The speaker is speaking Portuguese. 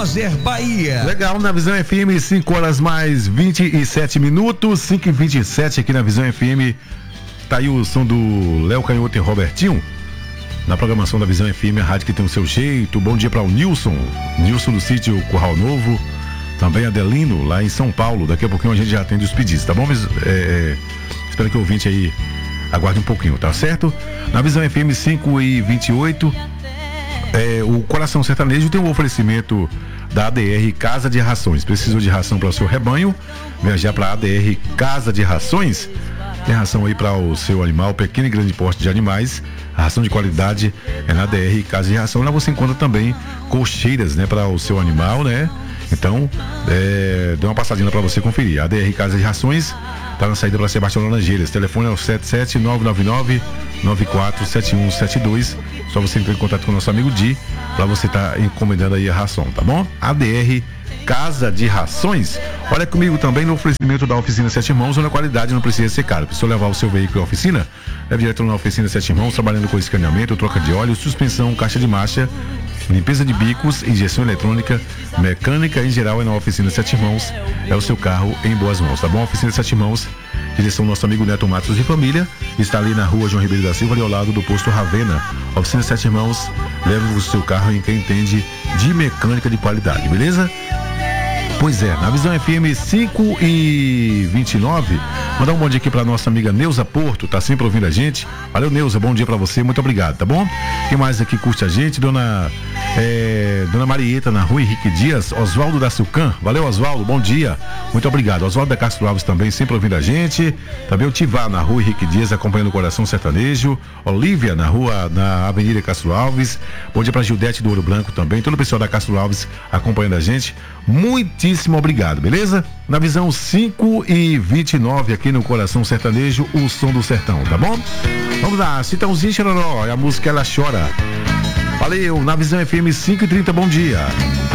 Roger Bahia. Legal, na Visão FM, 5 horas mais 27 minutos, 5h27 aqui na Visão FM. Tá aí o som do Léo Canhoto e Robertinho, na programação da Visão FM, a rádio que tem o seu jeito. Bom dia para o Nilson do sítio Curral Novo, também Adelino, lá em São Paulo. Daqui a pouquinho a gente já atende os pedidos, tá bom? Mas, espero que o ouvinte aí aguarde um pouquinho, tá certo? Na Visão FM 5h28, o Coração Sertanejo tem um oferecimento da ADR Casa de Rações. Precisou de ração para o seu rebanho? Viajar para a ADR Casa de Rações. Tem ração aí para o seu animal, pequeno e grande porte de animais. A ração de qualidade é na ADR Casa de Ração. Lá você encontra também colcheiras, né, para o seu animal, né? Então, dê uma passadinha para você conferir. A ADR Casa de Rações tá na saída para Sebastião Laranjeiras. Telefone é o 77999-947172. Só você entrar em contato com o nosso amigo Di para você estar encomendando aí a ração, tá bom? ADR Casa de Rações. Olha comigo também no oferecimento da Oficina Sete Irmãos, onde a qualidade não precisa ser cara. Precisa levar o seu veículo à oficina? Leve direto na Oficina Sete Irmãos, trabalhando com escaneamento, troca de óleo, suspensão, caixa de marcha, limpeza de bicos, injeção eletrônica, mecânica em geral é na Oficina Sete Irmãos. É o seu carro em boas mãos, tá bom? Oficina Sete Irmãos, direção do nosso amigo Neto Matos de Família, está ali na rua João Ribeiro da Silva, ali ao lado do posto Ravena. Oficina Sete Irmãos, leva o seu carro em quem entende de mecânica de qualidade, beleza? Pois é, na Visão FM 5h29, mandar um bom dia aqui pra nossa amiga Neuza Porto, tá sempre ouvindo a gente. Valeu, Neuza, bom dia pra você, muito obrigado, tá bom? Quem mais aqui curte a gente? Dona Marieta, na rua Henrique Dias, Oswaldo da Sucan. Valeu, Oswaldo, bom dia, muito obrigado. Oswaldo da Castro Alves também, sempre ouvindo a gente. Também o Tivá, na rua Henrique Dias, acompanhando o Coração Sertanejo. Olívia, na Avenida Castro Alves. Bom dia pra Gildete do Ouro Branco também. Todo o pessoal da Castro Alves acompanhando a gente. Muitíssimo obrigado, beleza? Na Visão 5h29 aqui no Coração Sertanejo, o som do sertão, tá bom? Vamos lá, Citãozinho Chororó, a música Ela Chora. Valeu, na Visão FM 5h30, bom dia.